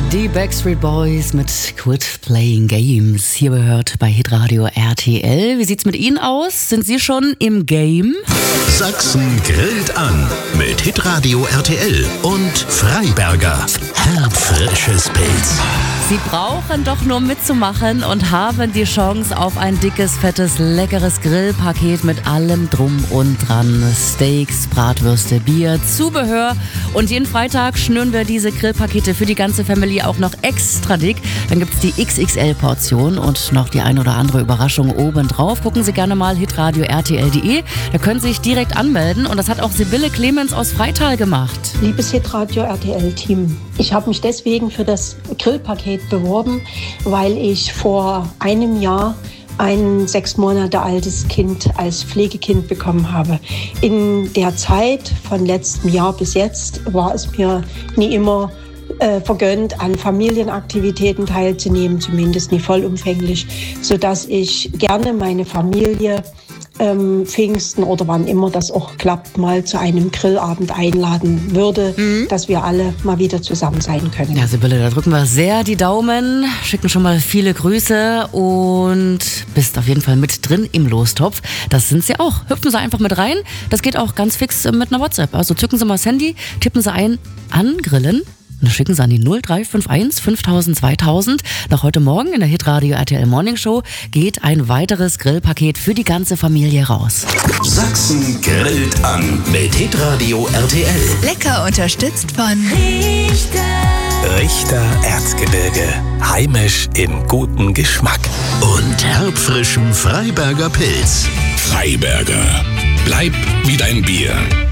Die Backstreet Boys mit Quit Playing Games. Hier gehört bei Hitradio RTL. Wie sieht's mit Ihnen aus? Sind Sie schon im Game? Sachsen grillt an mit Hitradio RTL und Freiberger. Herbfrisches Pilz. Sie brauchen doch nur mitzumachen und haben die Chance auf ein dickes, fettes, leckeres Grillpaket mit allem drum und dran. Steaks, Bratwürste, Bier, Zubehör. Und jeden Freitag schnüren wir diese Grillpakete für die ganze Familie auch noch extra dick. Dann gibt's die XXL-Portion und noch die ein oder andere Überraschung obendrauf. Gucken Sie gerne mal hitradio rtl.de. Da können Sie sich direkt anmelden. Und das hat auch Sibylle Clemens aus Freital gemacht. Liebes Hitradio RTL-Team, ich habe mich deswegen für das Grillpaket beworben, weil ich vor einem Jahr ein 6 Monate altes Kind als Pflegekind bekommen habe. In der Zeit von letztem Jahr bis jetzt war es mir nie immer vergönnt, an Familienaktivitäten teilzunehmen, zumindest nie vollumfänglich, sodass ich gerne meine Familie Pfingsten oder wann immer das auch klappt, mal zu einem Grillabend einladen würde, dass wir alle mal wieder zusammen sein können. Ja, Sibylle, da drücken wir sehr die Daumen, schicken schon mal viele Grüße und bist auf jeden Fall mit drin im Lostopf. Das sind Sie auch. Hüpfen Sie einfach mit rein. Das geht auch ganz fix mit einer WhatsApp. Also zücken Sie mal das Handy, tippen Sie ein, angrillen. Und dann schicken Sie an die 0351 5000 2000. Noch heute Morgen in der Hitradio RTL Morning Show geht ein weiteres Grillpaket für die ganze Familie raus. Sachsen grillt an mit Hitradio RTL. Lecker unterstützt von Richter Erzgebirge. Heimisch im guten Geschmack. Und herbfrischem Freiberger Pilz. Freiberger. Bleib wie dein Bier.